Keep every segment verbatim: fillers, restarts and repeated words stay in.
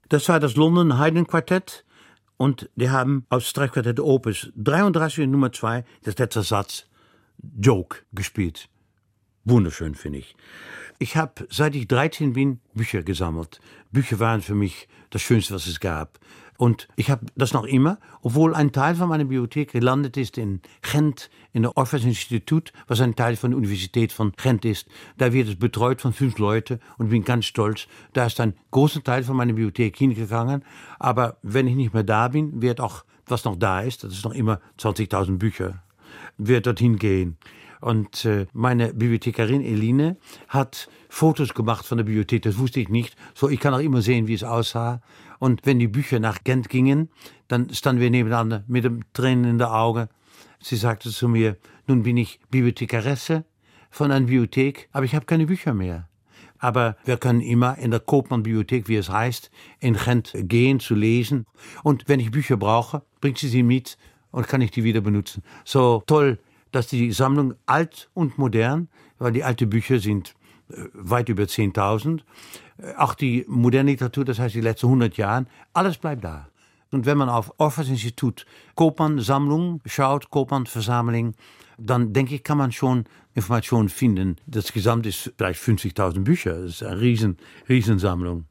Das war das London Haydn Quartett und die haben aus Streichquartett Opus dreiunddreißig Nummer zwei, das letzte Satz, Joke gespielt. Wunderschön, finde ich. Ich habe, seit ich dreizehn bin, Bücher gesammelt. Bücher waren für mich das Schönste, was es gab. Und ich habe das noch immer, obwohl ein Teil von meiner Bibliothek gelandet ist in Gent, in der Orpheus Institut, was ein Teil von der Universität von Gent ist. Da wird es betreut von fünf Leuten und bin ganz stolz. Da ist ein großer Teil von meiner Bibliothek hingegangen. Aber wenn ich nicht mehr da bin, wird auch, was noch da ist, das ist noch immer zwanzigtausend Bücher, wird dorthin gehen. Und äh, meine Bibliothekarin Eline hat Fotos gemacht von der Bibliothek, das wusste ich nicht. So, ich kann auch immer sehen, wie es aussah. Und wenn die Bücher nach Gent gingen, dann standen wir nebeneinander mit dem Tränen in den Augen. Sie sagte zu mir, nun bin ich Bibliothekaresse von einer Bibliothek, aber ich habe keine Bücher mehr. Aber wir können immer in der Koopman-Bibliothek, wie es heißt, in Gent gehen, zu lesen. Und wenn ich Bücher brauche, bringt sie sie mit und kann ich die wieder benutzen. So toll, dass die Sammlung alt und modern, weil die alten Bücher sind äh, weit über zehntausend, äh, auch die moderne Literatur, das heißt die letzten hundert Jahre, alles bleibt da. Und wenn man auf Orpheus Institut Koopman-Sammlung schaut, Koopman-Versammlung, dann denke ich, kann man schon Informationen finden. Das Gesamt ist vielleicht fünfzigtausend Bücher, das ist eine riesen, riesen Sammlung.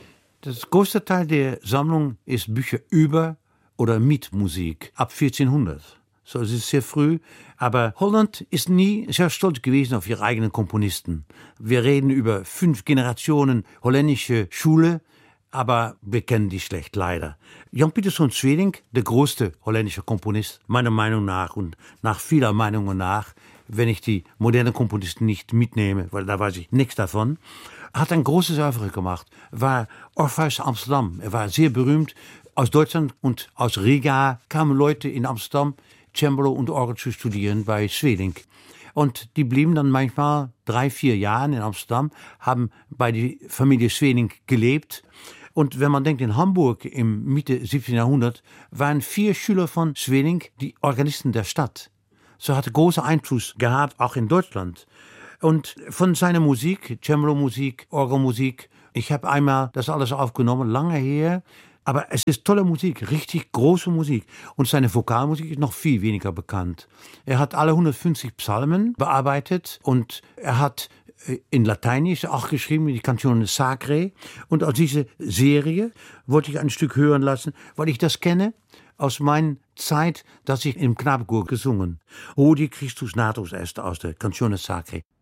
Das größte Teil der Sammlung ist Bücher über oder mit Musik, ab vierzehnhundert. So, es ist sehr früh, aber Holland ist nie sehr stolz gewesen auf ihre eigenen Komponisten. Wir reden über fünf Generationen holländische Schule, aber wir kennen die schlecht, leider. Jan Pieterszoon Sweelinck, der größte holländische Komponist, meiner Meinung nach und nach vieler Meinungen nach, wenn ich die modernen Komponisten nicht mitnehme, weil da weiß ich nichts davon, hat ein großes Oeuvre gemacht, war Orpheus Amsterdam. Er war sehr berühmt. Aus Deutschland und aus Riga kamen Leute in Amsterdam, Cembalo und Orgel zu studieren bei Sweelinck. Und die blieben dann manchmal drei, vier Jahre in Amsterdam, haben bei der Familie Sweelinck gelebt. Und wenn man denkt, in Hamburg im Mitte siebzehnten Jahrhundert waren vier Schüler von Sweelinck die Organisten der Stadt. So hatte großen Einfluss gehabt, auch in Deutschland. Und von seiner Musik, Cembalo-Musik, Orgelmusik, ich habe einmal das alles aufgenommen, lange her. Aber es ist tolle Musik, richtig große Musik. Und seine Vokalmusik ist noch viel weniger bekannt. Er hat alle hundertfünfzig Psalmen bearbeitet und er hat in Lateinisch auch geschrieben, die Canzone Sacre. Und aus dieser Serie wollte ich ein Stück hören lassen, weil ich das kenne aus meiner Zeit, dass ich im Knabenchor gesungen. Hodie Christus natus est aus der Canzone Sacre.